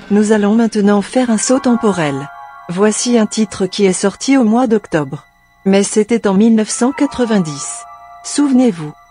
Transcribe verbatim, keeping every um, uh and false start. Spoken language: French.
Nous allons maintenant faire un saut temporel. Voici un titre qui est sorti au mois d'octobre. Mais c'était en mille neuf cent quatre-vingt-dix. Souvenez-vous.